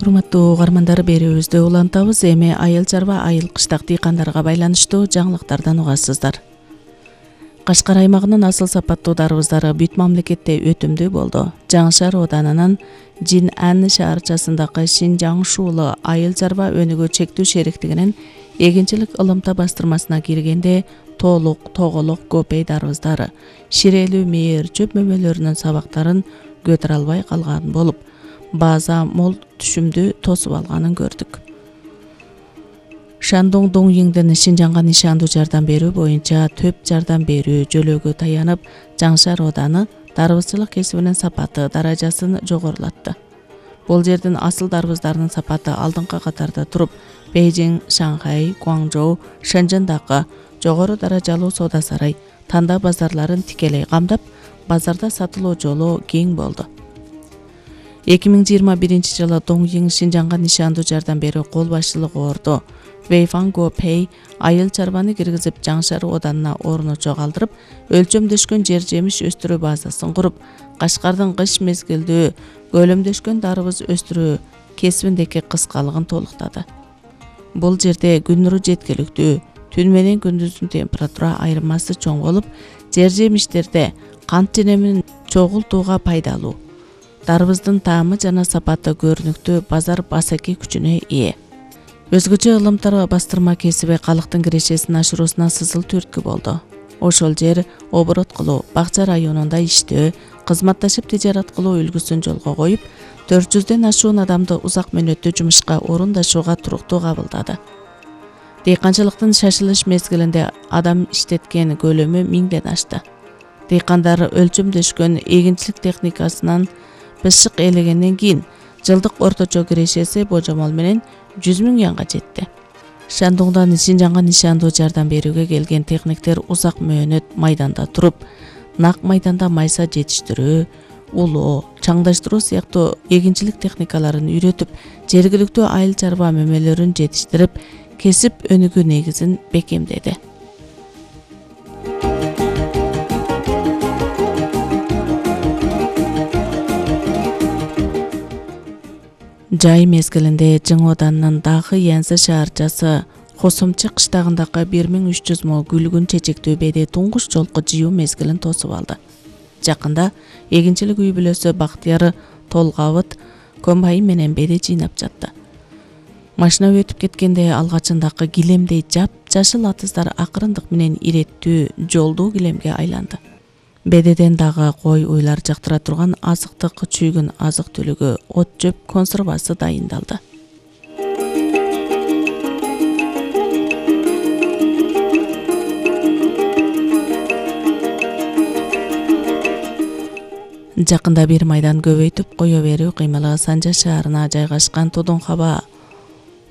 Урматтуу угармандар, берүүбүздө улантабыз. Эми айыл чарба, айыл кыштак дыйкандарга байланыштуу жаңылыктардан угасыздар. Кашкар аймагынын асыл сапаттуу дарбыздары бүт мамлекетте өтүмдүү болду. Жаңшар Оданынын Жин-Ан шаарчасындагы Шинжаң шуулу айыл чарба өнүгүү чектүү шериктигинин эгинчилик ылымта бастырмасына киргенде тоолук, тоголок, көпөй дарбыздары ширелүү мээр чөп мөмөлөрүнүн сабактарын көтөрө албай калган болуп, база мол түшүмдү тосуп алганын көрдүк. Шандong Доңйиңдин Шинжаңга нишандуу жардам берүү боюнча төп жардам берүү жөлөөгө таянып, Жаңшар Оданы дарбызчылык кесибинин сапаты даражасын жогорулатты. Бул жердин асыл дарбыздарынын сапаты алдыңкы катарда туруп, Бейжиң, Шанхай, Гуаңжоу, Шэнжэндагы жогору даражалуу соода сарай, танда базарларын тикелей камдап, базарда сатылуу жолу кең болду. 2021-жылы Доңйиң Шинжаңга нишандуу жардам берүү кол башчылыгы орду. Вэйфан Гопэй айыл чарбаны киргизип, Жаңшар Оданына орну чогалтырып, өлчөмдөшкөн жер жемиш өстүрүү базасын куруп, Кашкардын кыш мезгилдүү көлөмдөшкөн дарбыз өстүрүү кесибиндеги кыскалыгын толуктады. Бул жерде күн нуру жеткиликтүү, түн менен күндүздүн температура айырмасы чоң болуп, жер жемиштерде кант женемин чогултууга пайдалуу. Дарбыздын таамы жана сапаты көрүнүктүү, базар басаки күчүнө ээ. Өзгөчө ылымтар бастырма кесиби калктын кирешесин ашыруусуна сызыл түрткү болду. Ошол жер оборот кылуу, бакча районунда иштөө, кызматташып тижарат кылуу үлгүсүн жолго коюп, 400ден ашуун адамды узак мөөнөттүү жумушка орундашууга туруктуу кабылдады. Дыйканчылыктын шашылыш мезгилинде адам иштеткен көлөмү 1000ден ашты. Дыйкандар өлчөмдөшкөн эгинчилик техникасынан бышык элегенден кийин жылдык орточо кирешеси божомол менен 100 000 янга жетти. Шандоңдон Шинжаңга нишандуу жардам берүүгө келген техниктер узак мөөнөт майданда туруп, нак майданда майса жетиштирүү, улоо, чаңдаштыруу сыяктуу эгинчилик техникаларын үйрөтүп, жергиликтүү айыл чарба мөмөлөрүн жетиштирип, кесип өнүгүү негизин бекемдеди. Жай мезгилинде Жың Оданынын дагы Янсы шаарчасы Косомчы кыштагындагы 1300 мо гүлгүн чечектүү беди туңгуш жолку жыюу мезгилин тосуп алды. Жакында эгинчилик үй бүлөсү Бактыяр Толгабыт комбайн менен беди жыйнап жатты. Машина өтүп кеткенде алгачындагы килемдей жап-жашыл атыздар акырындык менен иреттүү, жолдуу килемге айланды. Бедеден дагы кой уйлар жактыра турган азыктык чүйгүн азык түлүгү, от жөп консервасы дайындалды. Жакында бир майдан көбөйтүп кое берүү кыймылы Санжа шаарына жайгашкан Тодон Хаба